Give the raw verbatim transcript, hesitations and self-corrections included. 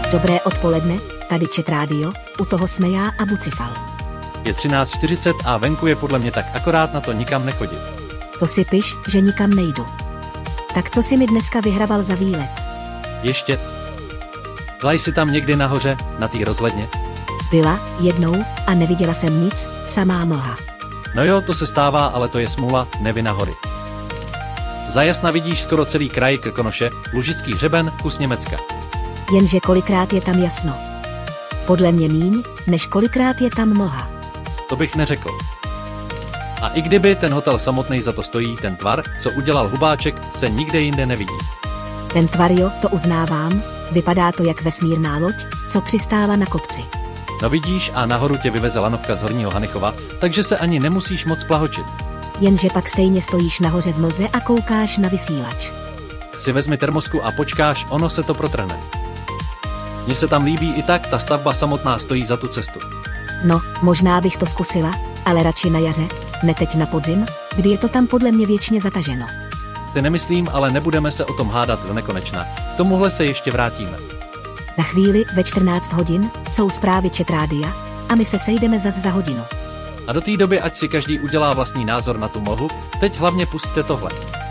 Dobré odpoledne, tady Čet rádio, u toho jsme já a Bucifal. Je třináct čtyřicet a venku je podle mě tak akorát na to nikam nechodit. To si piš, že nikam nejdu. Tak co si mi dneska vyhrabal za výlet? Ještě. Byla jsi tam někdy nahoře, na té rozhledně? Byla, jednou, a neviděla jsem nic, samá mlha. No jo, to se stává, ale to je smůla, nevina hory. Za jasna vidíš skoro celý kraj Krkonoše, Lužický hřeben, kus Německa. Jenže kolikrát je tam jasno. Podle mě míň, než kolikrát je tam mlha. To bych neřekl. A i kdyby ten hotel samotný za to stojí, ten tvar, co udělal Hubáček, se nikde jinde nevidí. Ten tvar jo, to uznávám, vypadá to jak vesmírná loď, co přistála na kopci. No vidíš, a nahoru tě vyveze lanovka z Horního Hanichova, takže se ani nemusíš moc plahočit. Jenže pak stejně stojíš nahoře v mlze a koukáš na vysílač. Si vezmi termosku a počkáš, ono se to protrhne. Mně se tam líbí i tak, ta stavba samotná stojí za tu cestu. No, možná bych to zkusila, ale radši na jaře, ne teď na podzim, kdy je to tam podle mě věčně zataženo. Si nemyslím, ale nebudeme se o tom hádat do nekonečna. K tomuhle se ještě vrátíme. Za chvíli ve čtrnáct hodin jsou zprávy Čet rádia a my se sejdeme zas za hodinu. A do té doby, ať si každý udělá vlastní názor na tu mlhu, teď hlavně pusťte tohle.